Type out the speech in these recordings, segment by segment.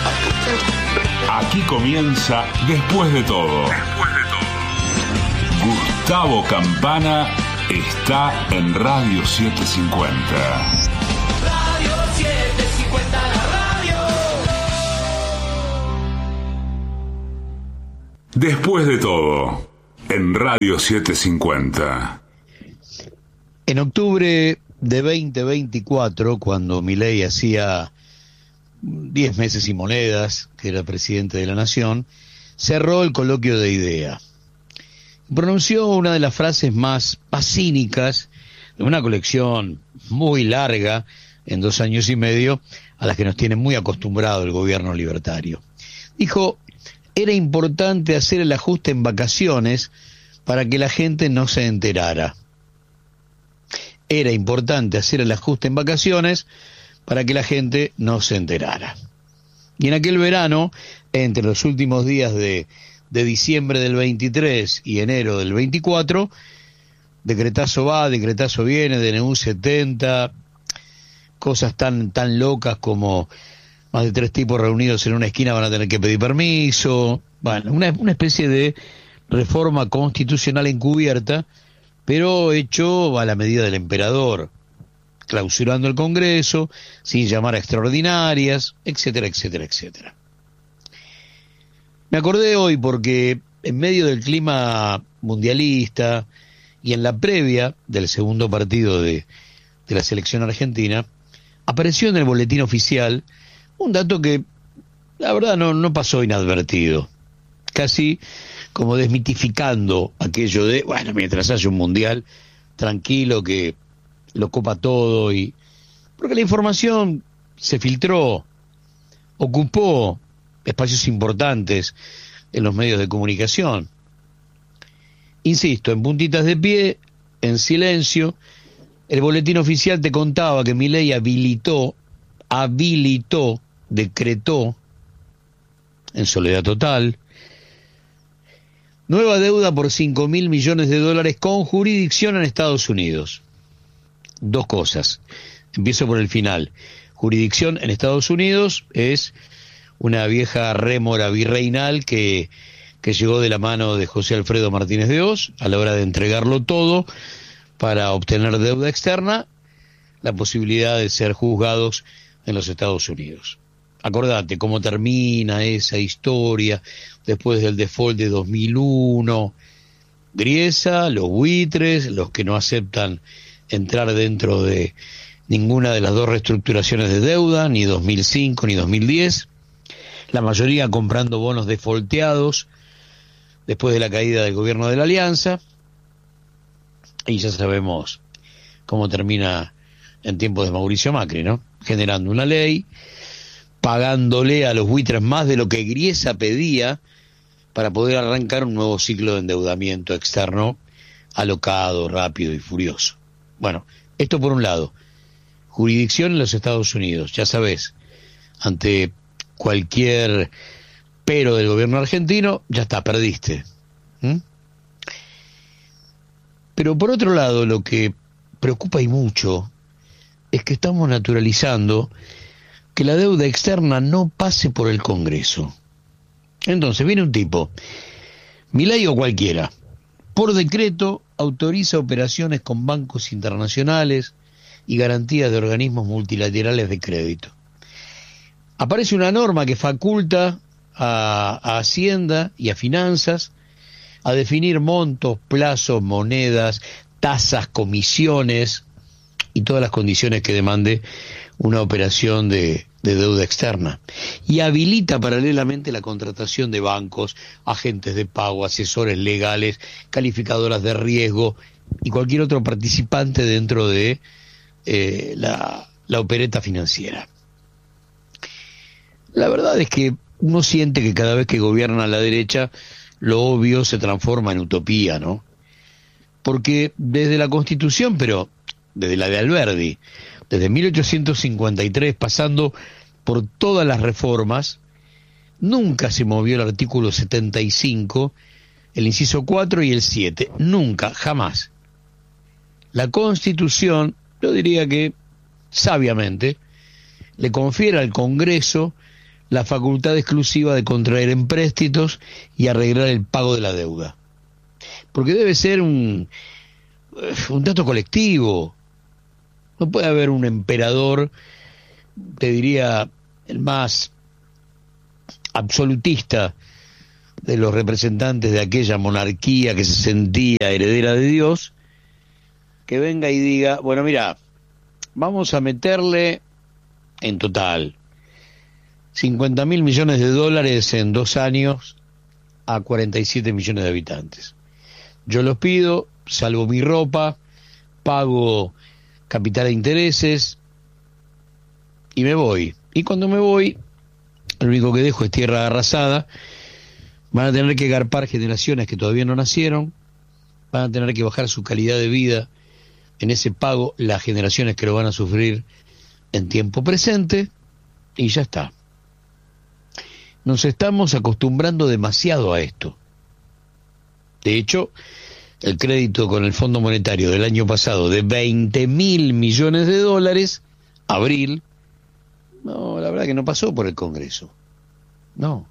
Aquí comienza Después de todo. Gustavo Campana está en Radio 750. Radio 750, la radio. Después de todo, en Radio 750. En octubre de 2024, cuando Milei hacía 10 meses y monedas, que era presidente de la Nación, cerró el coloquio de IDEA. Pronunció una de las frases más cínicas de una colección muy larga, en 2 años y medio, a las que nos tiene muy acostumbrado el gobierno libertario. Dijo, era importante hacer el ajuste en vacaciones para que la gente no se enterara. Era importante hacer el ajuste en vacaciones para que la gente no se enterara. Y en aquel verano, entre los últimos días de diciembre del 23 y enero del 24, decretazo va, decretazo viene, DNU 70, cosas tan locas como más de 3 tipos reunidos en una esquina van a tener que pedir permiso, bueno, una especie de reforma constitucional encubierta, pero hecho a la medida del emperador, clausurando el Congreso, sin llamar a extraordinarias, etcétera, etcétera, etcétera. Me acordé hoy porque en medio del clima mundialista y en la previa del segundo partido de la selección argentina, apareció en el boletín oficial un dato que la verdad no pasó inadvertido, casi como desmitificando aquello de, bueno, mientras haya un mundial, tranquilo que lo copa todo, y porque la información se filtró, ocupó espacios importantes en los medios de comunicación. Insisto, en puntitas de pie, en silencio, el boletín oficial te contaba que Milei decretó, en soledad total, nueva deuda por $5.000 millones con jurisdicción en Estados Unidos. 2 cosas. Empiezo por el final. Jurisdicción en Estados Unidos es una vieja rémora virreinal que llegó de la mano de José Alfredo Martínez de Hoz a la hora de entregarlo todo para obtener deuda externa, la posibilidad de ser juzgados en los Estados Unidos. Acordate cómo termina esa historia después del default de 2001. Griesa, los buitres, los que no aceptan entrar dentro de ninguna de las 2 reestructuraciones de deuda, ni 2005 ni 2010, la mayoría comprando bonos defaulteados después de la caída del gobierno de la Alianza, y ya sabemos cómo termina en tiempos de Mauricio Macri, ¿no? Generando una ley, pagándole a los buitres más de lo que Griesa pedía para poder arrancar un nuevo ciclo de endeudamiento externo alocado, rápido y furioso. Bueno, esto por un lado. Jurisdicción en los Estados Unidos, ya sabes, ante cualquier pero del gobierno argentino, ya está, perdiste. Pero por otro lado, lo que preocupa y mucho es que estamos naturalizando que la deuda externa no pase por el Congreso. Entonces viene un tipo, Milei o cualquiera, por decreto autoriza operaciones con bancos internacionales y garantías de organismos multilaterales de crédito. Aparece una norma que faculta a Hacienda y a Finanzas a definir montos, plazos, monedas, tasas, comisiones y todas las condiciones que demande una operación de deuda externa. Y habilita paralelamente la contratación de bancos, agentes de pago, asesores legales, calificadoras de riesgo y cualquier otro participante dentro de la opereta financiera. La verdad es que uno siente que cada vez que gobierna a la derecha, lo obvio se transforma en utopía, ¿no? Porque desde la Constitución, pero desde la de Alberdi, desde 1853, pasando por todas las reformas, nunca se movió el artículo 75, el inciso 4 y el 7, nunca, jamás. La Constitución, yo diría que sabiamente, le confiere al Congreso la facultad exclusiva de contraer empréstitos y arreglar el pago de la deuda. Porque debe ser un dato colectivo. No puede haber un emperador, te diría, el más absolutista de los representantes de aquella monarquía que se sentía heredera de Dios, que venga y diga, bueno, mira, vamos a meterle en total 50.000 millones de dólares en 2 años a 47 millones de habitantes. Yo los pido, salvo mi ropa, pago capital e intereses y me voy. Y cuando me voy, lo único que dejo es tierra arrasada. Van a tener que garpar generaciones que todavía no nacieron, van a tener que bajar su calidad de vida en ese pago las generaciones que lo van a sufrir en tiempo presente, y ya está. Nos estamos acostumbrando demasiado a esto. De hecho, el crédito con el Fondo Monetario del año pasado de 20.000 millones de dólares, abril, no, la verdad que no pasó por el Congreso. No.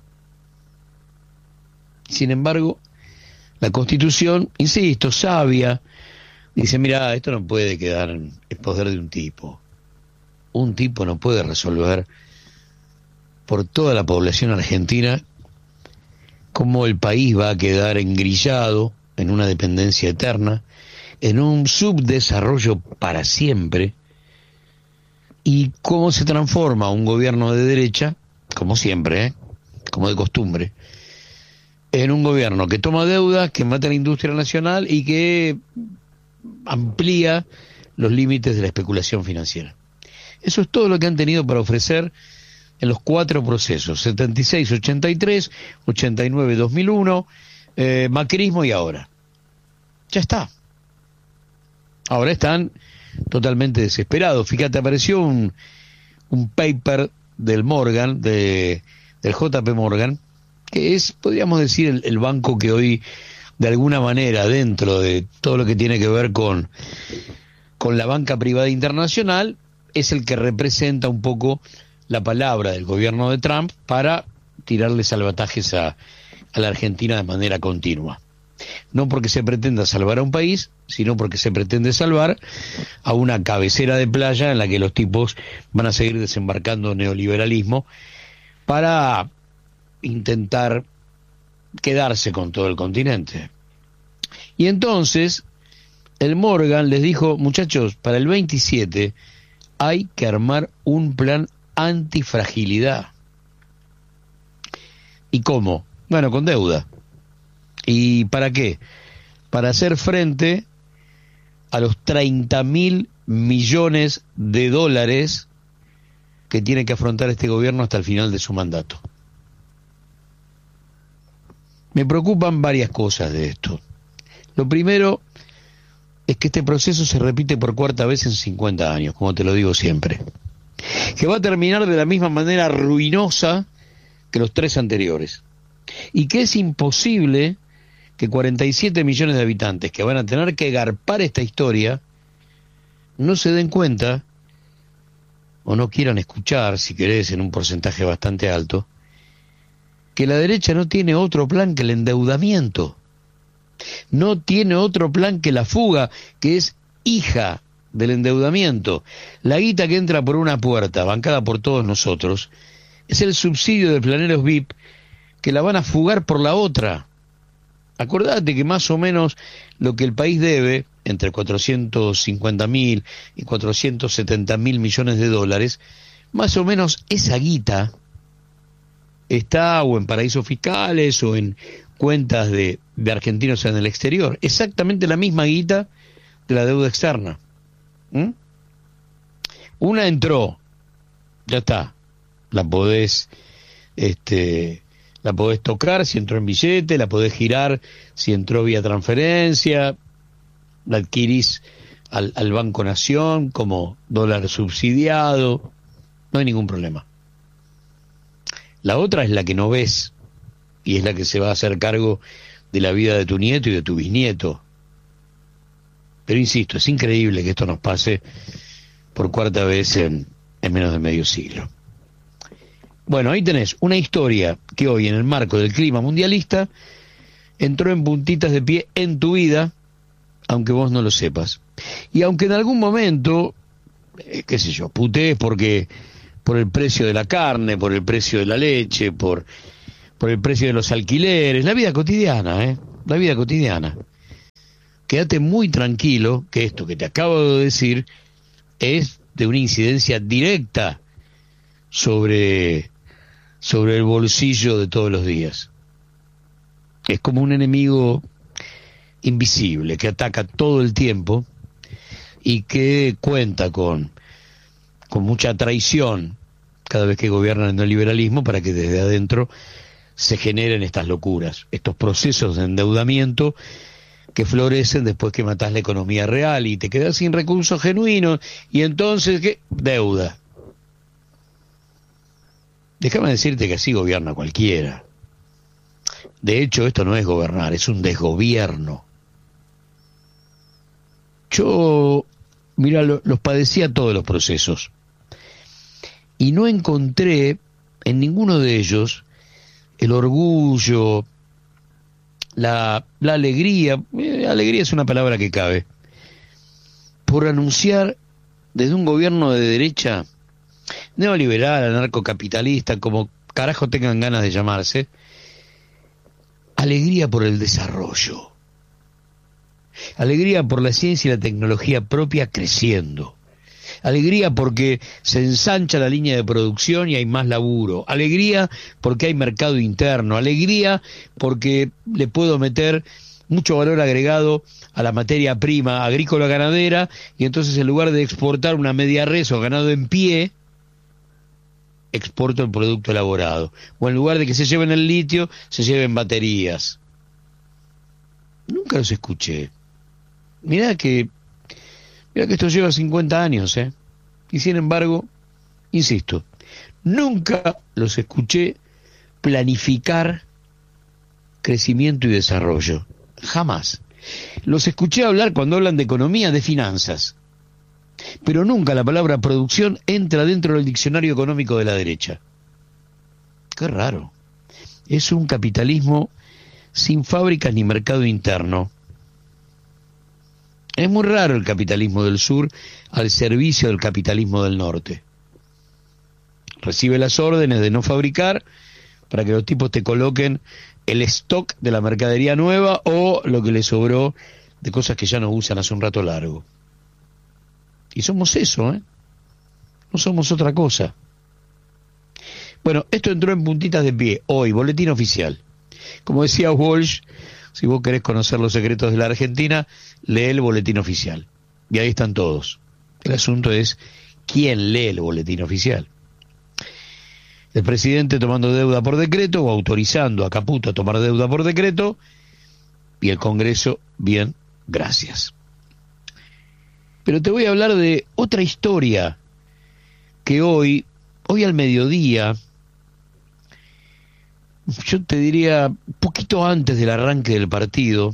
Sin embargo, la Constitución, insisto, sabia, dice, mira, esto no puede quedar en el poder de un tipo. Un tipo no puede resolver por toda la población argentina cómo el país va a quedar engrillado en una dependencia eterna, en un subdesarrollo para siempre, y cómo se transforma un gobierno de derecha, como siempre, como de costumbre, en un gobierno que toma deudas, que mata a la industria nacional y que amplía los límites de la especulación financiera. Eso es todo lo que han tenido para ofrecer en los 4 procesos, 76-83, 89-2001, macrismo y ahora. Ya está. Ahora están totalmente desesperados. Fíjate, apareció un paper del Morgan, del JP Morgan, que es, podríamos decir, el banco que hoy, de alguna manera, dentro de todo lo que tiene que ver con la banca privada internacional, es el que representa un poco la palabra del gobierno de Trump para tirarle salvatajes a la Argentina de manera continua. No porque se pretenda salvar a un país, sino porque se pretende salvar a una cabecera de playa en la que los tipos van a seguir desembarcando neoliberalismo para intentar quedarse con todo el continente. Y entonces el Morgan les dijo, muchachos, para el 27 hay que armar un plan antifragilidad. ¿Y cómo? Bueno, con deuda. ¿Y para qué? Para hacer frente a los 30.000 millones de dólares que tiene que afrontar este gobierno hasta el final de su mandato. Me preocupan varias cosas de esto. Lo primero es que este proceso se repite por 4ª vez en 50 años, como te lo digo siempre. Que va a terminar de la misma manera ruinosa que los 3 anteriores. Y que es imposible que 47 millones de habitantes que van a tener que garpar esta historia no se den cuenta, o no quieran escuchar, si querés, en un porcentaje bastante alto, que la derecha no tiene otro plan que el endeudamiento. No tiene otro plan que la fuga, que es hija del endeudamiento. La guita que entra por una puerta, bancada por todos nosotros, es el subsidio de planeros VIP que la van a fugar por la otra. Acordate que más o menos lo que el país debe, entre 450.000 y 470.000 millones de dólares, más o menos esa guita está o en paraísos fiscales o en cuentas de argentinos en el exterior. Exactamente la misma guita de la deuda externa. Una entró, ya está, la podés tocar si entró en billete, la podés girar si entró vía transferencia, la adquirís al Banco Nación como dólar subsidiado, no hay ningún problema. La otra es la que no ves y es la que se va a hacer cargo de la vida de tu nieto y de tu bisnieto. Pero insisto, es increíble que esto nos pase por 4ª vez en menos de medio siglo. Bueno, ahí tenés una historia que hoy, en el marco del clima mundialista, entró en puntitas de pie en tu vida, aunque vos no lo sepas. Y aunque en algún momento, qué sé yo, putees porque por el precio de la carne, por el precio de la leche, por el precio de los alquileres, la vida cotidiana, la vida cotidiana. Quédate muy tranquilo que esto que te acabo de decir es de una incidencia directa sobre el bolsillo de todos los días. Es como un enemigo invisible que ataca todo el tiempo y que cuenta con mucha traición cada vez que gobierna el neoliberalismo para que desde adentro se generen estas locuras, estos procesos de endeudamiento que florecen después que matás la economía real y te quedás sin recursos genuinos y entonces, ¿qué? Deuda. Déjame decirte que así gobierna cualquiera. De hecho, esto no es gobernar, es un desgobierno. Yo, mira, los padecía todos los procesos y no encontré en ninguno de ellos el orgullo, la alegría, alegría es una palabra que cabe, por anunciar desde un gobierno de derecha, neoliberal, anarcocapitalista, como carajo tengan ganas de llamarse, alegría por el desarrollo, alegría por la ciencia y la tecnología propia creciendo, alegría porque se ensancha la línea de producción y hay más laburo, alegría porque hay mercado interno, alegría porque le puedo meter mucho valor agregado a la materia prima agrícola ganadera y entonces en lugar de exportar una media res o ganado en pie, exporto el producto elaborado. O en lugar de que se lleven el litio, se lleven baterías. Nunca los escuché. Mirá que esto lleva 50 años, y sin embargo, insisto, nunca los escuché planificar crecimiento y desarrollo. Jamás. Los escuché hablar cuando hablan de economía, de finanzas. Pero nunca la palabra producción entra dentro del diccionario económico de la derecha. Qué raro. Es un capitalismo sin fábricas ni mercado interno. Es muy raro el capitalismo del sur al servicio del capitalismo del norte. Recibe las órdenes de no fabricar para que los tipos te coloquen el stock de la mercadería nueva o lo que le sobró de cosas que ya no usan hace un rato largo. Y somos eso, no somos otra cosa. Bueno, esto entró en puntitas de pie hoy, boletín oficial. Como decía Walsh, si vos querés conocer los secretos de la Argentina, lee el boletín oficial. Y ahí están todos. El asunto es quién lee el boletín oficial. El presidente tomando deuda por decreto o autorizando a Caputo a tomar deuda por decreto y el Congreso, bien, gracias. Pero te voy a hablar de otra historia que hoy al mediodía, yo te diría poquito antes del arranque del partido,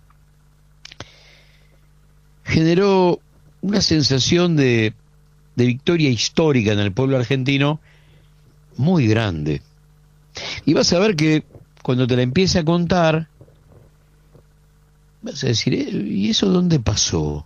generó una sensación de victoria histórica en el pueblo argentino muy grande. Y vas a ver que cuando te la empiece a contar, vas a decir, ¿y eso dónde pasó?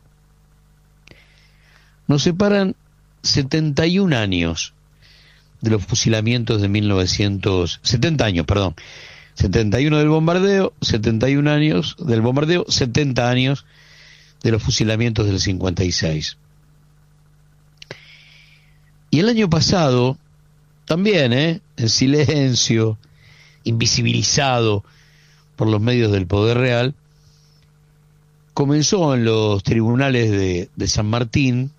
Nos separan 71 años de los fusilamientos de 70 años, perdón. 71 del bombardeo, 71 años del bombardeo, 70 años de los fusilamientos del 56. Y el año pasado, también, en silencio, invisibilizado por los medios del poder real, comenzó en los tribunales de San Martín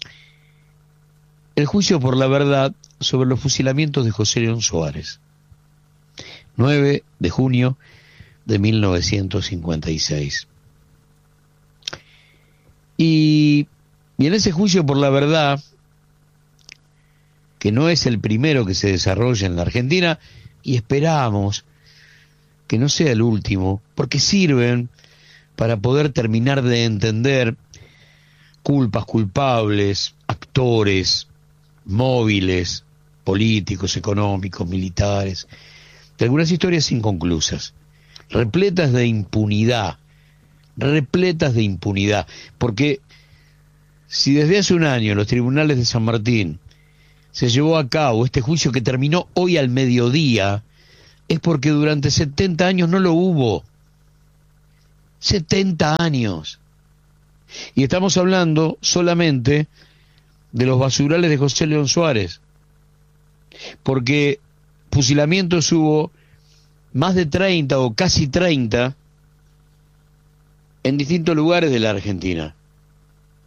el juicio por la verdad sobre los fusilamientos de José León Suárez, 9 de junio de 1956. Y en ese juicio por la verdad, que no es el primero que se desarrolla en la Argentina, y esperamos que no sea el último, porque sirven para poder terminar de entender culpas, culpables, actores, móviles, políticos, económicos, militares, de algunas historias inconclusas, repletas de impunidad, porque si desde hace un año en los tribunales de San Martín se llevó a cabo este juicio que terminó hoy al mediodía, es porque durante 70 años no lo hubo. 70 años. Y estamos hablando solamente de los basurales de José León Suárez, porque fusilamientos hubo más de 30 o casi 30 en distintos lugares de la Argentina.